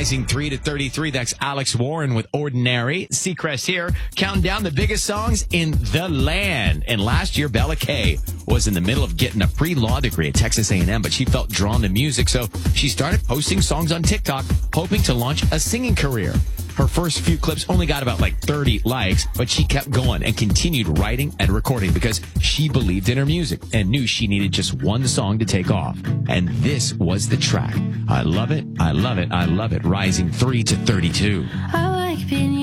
Rising 3 to 33. That's Alex Warren with Ordinary. Seacrest here, counting down the biggest songs in the land. And last year, Bella Kay was in the middle of getting a pre-law degree at Texas A&M, but she felt drawn to music, so she started posting songs on TikTok, hoping to launch a singing career. Her first few clips only got about 30 likes, but she kept going and continued writing and recording because she believed in her music and knew she needed just one song to take off. And this was the track. I love it, I love it, I love it. Rising 3 to 32. I like being